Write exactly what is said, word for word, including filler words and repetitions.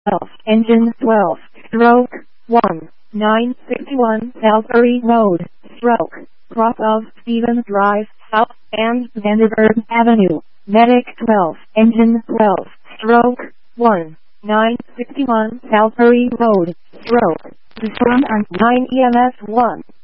twelve, engine twelve, stroke one, nine sixty-one Salisbury Road, stroke, cross of Stevens Drive, South, and Vanderbilt Avenue, medic twelve, engine twelve, stroke one, nine sixty-one Salisbury Road, stroke, return on nine E M S one.